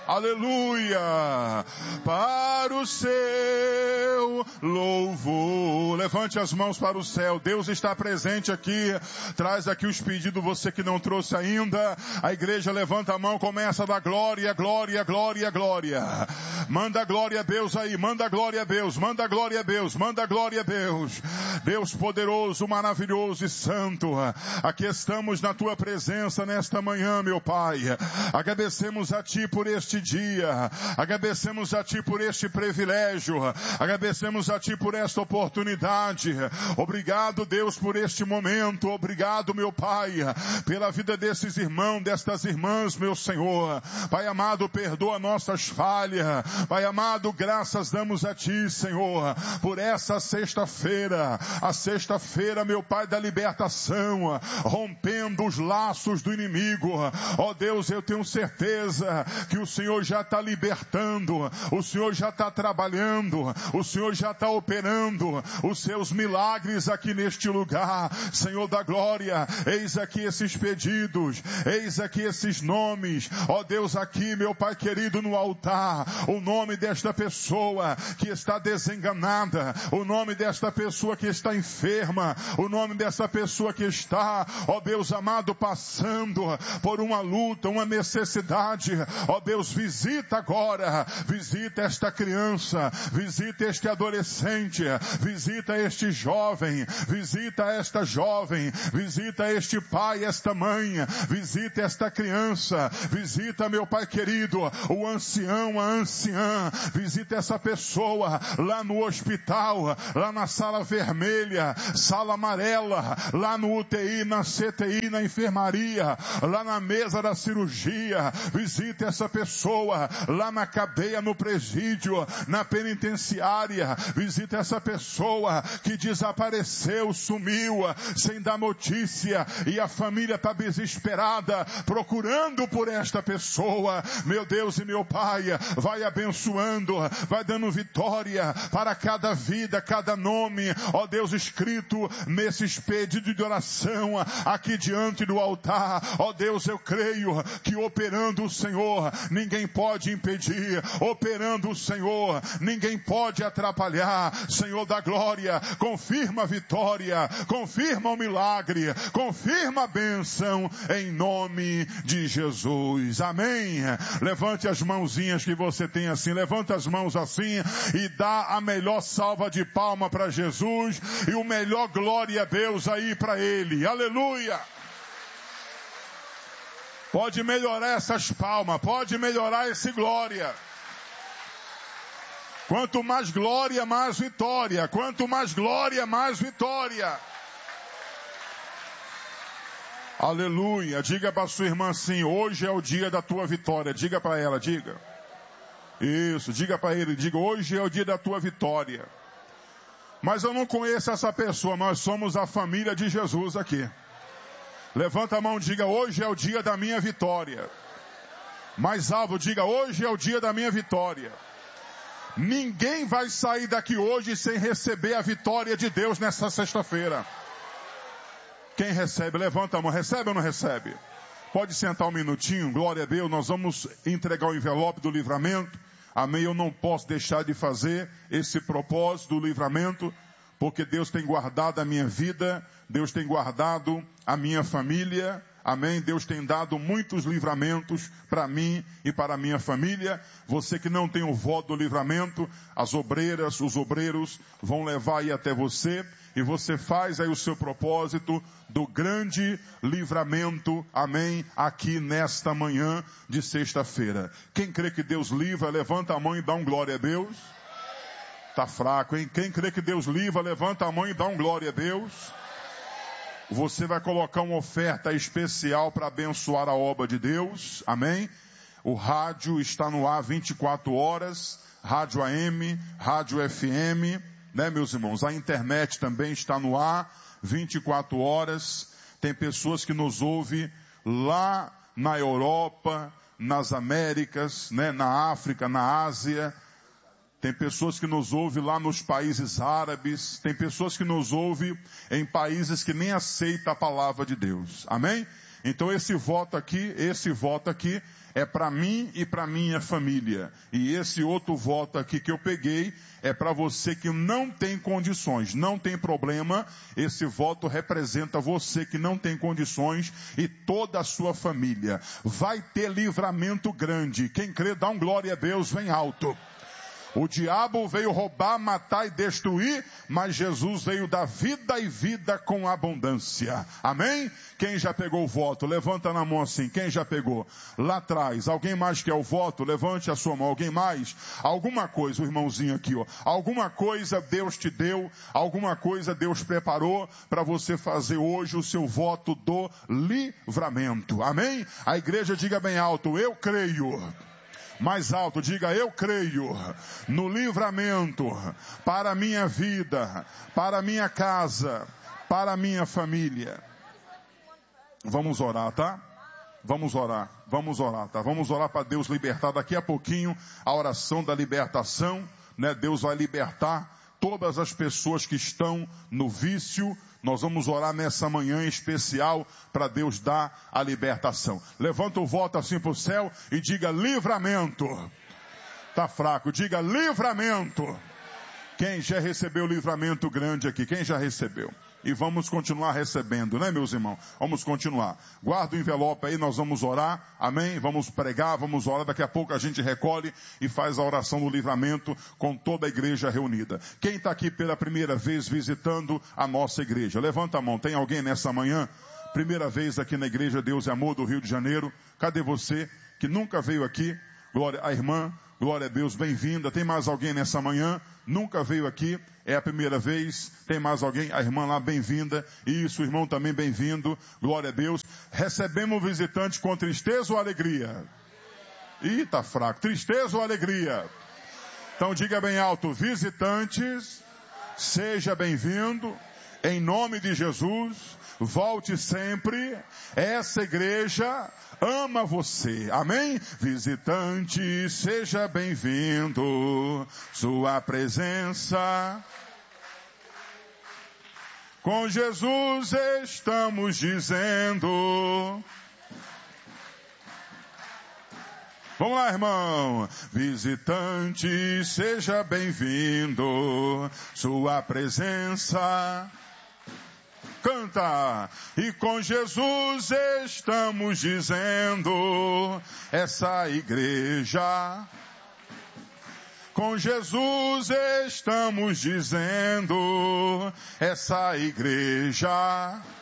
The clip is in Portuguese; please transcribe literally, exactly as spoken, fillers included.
Aleluia, para o seu louvor. Levante as mãos para o céu. Deus está presente aqui. Traz aqui os pedidos, você que não trouxe ainda. A igreja levanta a mão, começa a dar glória, glória, glória, glória. Manda glória a Deus aí, manda glória a Deus, manda glória a Deus, manda glória a Deus. Deus poderoso, maravilhoso e santo. Aqui estamos na tua presença nesta manhã, meu Pai. Agradecemos a ti por este dia, agradecemos a ti por este privilégio, agradecemos a ti por esta oportunidade. Obrigado, Deus, por este momento. Obrigado, meu Pai, pela vida desses irmãos, destas irmãs, meu Senhor. Pai amado, perdoa nossas falhas. Pai amado, graças damos a ti, Senhor, por essa sexta-feira, a sexta-feira, meu Pai, da libertação, rompendo os laços do inimigo. Ó Deus, eu tenho certeza que o Senhor já está libertando, o Senhor já está trabalhando, o Senhor já está operando os seus milagres aqui neste lugar. Senhor da glória, eis aqui esses pedidos, eis aqui esses nomes. Ó Deus, aqui, meu Pai querido, no altar, o nome desta pessoa que está desenganada, o nome desta pessoa que está enferma, o nome dessa pessoa que está, ó Deus amado, passando por uma luta, uma necessidade. Ó Deus, visita agora, visita esta criança, visita este adolescente, visita este jovem, visita esta jovem, visita este pai, esta mãe, visita esta criança, visita, meu Pai querido, o ancião, a anciã, visita essa pessoa lá no hospital, lá na sala vermelha, sala amarela, lá no U T I, na C T I, na enfermaria, lá na mesa da cirurgia. Visita essa pessoa lá na cadeia, no presídio, na penitenciária. Visita essa pessoa que desapareceu, sumiu, sem dar notícia, e a família está desesperada, procurando por esta pessoa. Meu Deus e meu Pai, vai abençoando, vai dando vitória para cada vida, cada nome, ó Deus, escrito nesses pedidos de oração aqui diante do altar. Ó Deus, eu creio que operando o Senhor, ninguém pode impedir. Operando o Senhor, ninguém pode atrapalhar. Senhor da glória, confirma a vitória, confirma o milagre, confirma a bênção, em nome de Jesus. Amém. Levante as mãozinhas que você tem assim, levanta as mãos assim e dá a melhor salva de palma para Jesus e o melhor glória a Deus aí para Ele. Aleluia. Pode melhorar essas palmas, pode melhorar esse glória. Quanto mais glória, mais vitória. Quanto mais glória, mais vitória. Aleluia. Diga para sua irmã assim, hoje é o dia da tua vitória. Diga para ela, diga. Isso, diga para ele, diga, hoje é o dia da tua vitória. Mas eu não conheço essa pessoa, nós somos a família de Jesus aqui. Levanta a mão e diga, hoje é o dia da minha vitória. Mais alto, diga, hoje é o dia da minha vitória. Ninguém vai sair daqui hoje sem receber a vitória de Deus nessa sexta-feira. Quem recebe, levanta a mão, recebe ou não recebe? Pode sentar um minutinho, glória a Deus, nós vamos entregar o envelope do livramento. Amém, eu não posso deixar de fazer esse propósito do livramento, porque Deus tem guardado a minha vida, Deus tem guardado a minha família, amém? Deus tem dado muitos livramentos para mim e para a minha família. Você que não tem o voto do livramento, as obreiras, os obreiros vão levar aí até você e você faz aí o seu propósito do grande livramento, amém? Aqui nesta manhã de sexta-feira. Quem crê que Deus livra, levanta a mão e dá um glória a Deus. Tá fraco, hein? Quem crê que Deus livra, levanta a mão e dá um glória a Deus. Você vai colocar uma oferta especial para abençoar a obra de Deus. Amém? O rádio está no ar vinte e quatro horas. Rádio A M, rádio F M. Né, meus irmãos? A internet também está no ar vinte e quatro horas. Tem pessoas que nos ouvem lá na Europa, nas Américas, né, na África, na Ásia. Tem pessoas que nos ouvem lá nos países árabes. Tem pessoas que nos ouvem em países que nem aceitam a palavra de Deus. Amém? Então esse voto aqui, esse voto aqui é para mim e para minha família. E esse outro voto aqui que eu peguei é para você que não tem condições, não tem problema. Esse voto representa você que não tem condições e toda a sua família. Vai ter livramento grande. Quem crê, dá um glória a Deus, vem alto. O diabo veio roubar, matar e destruir, mas Jesus veio dar vida e vida com abundância. Amém? Quem já pegou o voto? Levanta na mão assim. Quem já pegou? Lá atrás. Alguém mais quer o voto? Levante a sua mão. Alguém mais? Alguma coisa, o irmãozinho aqui, ó. Alguma coisa Deus te deu, alguma coisa Deus preparou para você fazer hoje o seu voto do livramento. Amém? A igreja diga bem alto, eu creio. Mais alto, diga, eu creio no livramento para a minha vida, para a minha casa, para a minha família. Vamos orar, tá? Vamos orar, vamos orar, tá? Vamos orar para Deus libertar daqui a pouquinho a oração da libertação, né? Deus vai libertar todas as pessoas que estão no vício. Nós vamos orar nessa manhã especial para Deus dar a libertação. Levanta o voto assim para o céu e diga livramento. Tá fraco, diga livramento. Quem já recebeu livramento grande aqui? Quem já recebeu? E vamos continuar recebendo, né, meus irmãos? Vamos continuar. Guarda o envelope aí, nós vamos orar. Amém? Vamos pregar, vamos orar. Daqui a pouco a gente recolhe e faz a oração do livramento com toda a igreja reunida. Quem está aqui pela primeira vez visitando a nossa igreja? Levanta a mão. Tem alguém nessa manhã? Primeira vez aqui na igreja Deus e Amor do Rio de Janeiro. Cadê você que nunca veio aqui? Glória à irmã. Glória a Deus, bem-vinda. Tem mais alguém nessa manhã? Nunca veio aqui? É a primeira vez? Tem mais alguém? A irmã lá, bem-vinda. Isso, o irmão também bem-vindo. Glória a Deus. Recebemos o visitante com tristeza ou alegria? Ih, tá fraco. Tristeza ou alegria? Então diga bem alto, visitantes, seja bem-vindo. Em nome de Jesus, volte sempre. Essa igreja ama você. Amém? Visitante, seja bem-vindo. Sua presença. Com Jesus estamos dizendo. Vamos lá, irmão. Visitante, seja bem-vindo. Sua presença. Canta. E com Jesus estamos dizendo, essa igreja. Com Jesus estamos dizendo, essa igreja.